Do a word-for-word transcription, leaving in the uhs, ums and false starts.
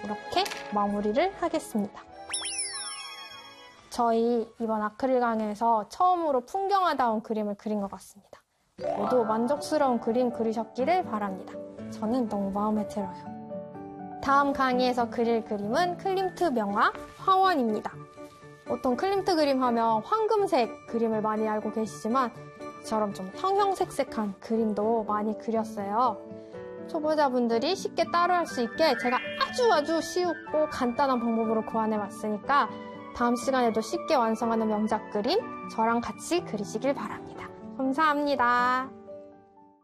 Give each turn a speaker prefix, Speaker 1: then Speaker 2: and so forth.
Speaker 1: 이렇게 마무리를 하겠습니다. 저희 이번 아크릴 강의에서 처음으로 풍경화다운 그림을 그린 것 같습니다. 모두 만족스러운 그림 그리셨기를 바랍니다. 저는 너무 마음에 들어요. 다음 강의에서 그릴 그림은 클림트 명화 화원입니다. 보통 클림트 그림 하면 황금색 그림을 많이 알고 계시지만 이처럼 좀 형형색색한 그림도 많이 그렸어요. 초보자분들이 쉽게 따라할 수 있게 제가 아주 아주 쉽고 간단한 방법으로 고안해 왔으니까 다음 시간에도 쉽게 완성하는 명작 그림 저랑 같이 그리시길 바랍니다. 감사합니다.